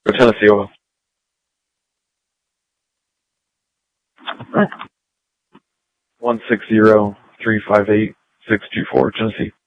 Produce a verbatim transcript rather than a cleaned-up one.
Tennessee oil. One six zero three five eight six two four Tennessee.